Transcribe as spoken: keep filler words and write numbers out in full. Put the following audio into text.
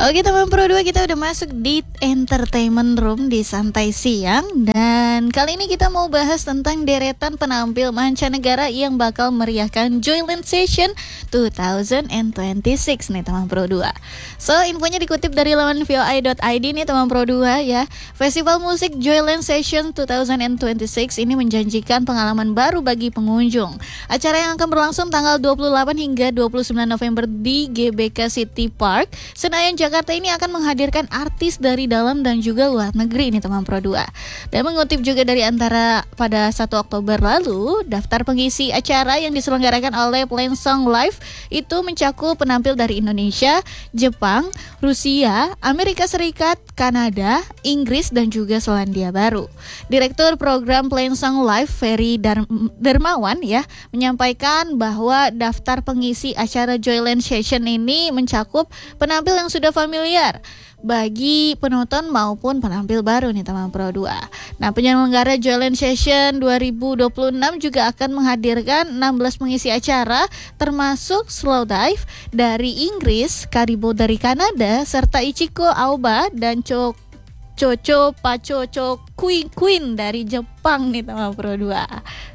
Oke teman Pro dua, kita udah masuk di entertainment room di Santai Siang. Dan kali ini kita mau bahas tentang deretan penampil mancanegara yang bakal meriahkan Joyland Session dua ribu dua puluh enam nih teman Pro dua. So infonya dikutip dari laman voi dot i d nih teman Pro dua ya. Festival musik Joyland Session dua ribu dua puluh enam ini menjanjikan pengalaman baru bagi pengunjung. Acara yang akan berlangsung tanggal dua puluh delapan hingga dua puluh sembilan November di G B K City Park, Senayan, Jakarta ini akan menghadirkan artis dari dalam dan juga luar negeri ini teman Pro dua. Dan mengutip juga dari Antara, pada satu Oktober lalu, daftar pengisi acara yang diselenggarakan oleh Plainsong Live itu mencakup penampil dari Indonesia, Jepang, Rusia, Amerika Serikat, Kanada, Inggris, dan juga Selandia Baru. Direktur program Plainsong Live, Ferry Dar- Dermawan ya, menyampaikan bahwa daftar pengisi acara Joyland Session ini mencakup penampil yang sudah familiar bagi penonton maupun penampil baru nih teman Pro dua. Nah, penyelenggara Joyland Session dua ribu dua puluh enam juga akan menghadirkan enam belas pengisi acara, termasuk Slow Dive dari Inggris, Karibo dari Kanada, serta Ichiko Aoba dan Cho Chocho Pachocho Queen Queen dari Jepang nih teman Pro dua.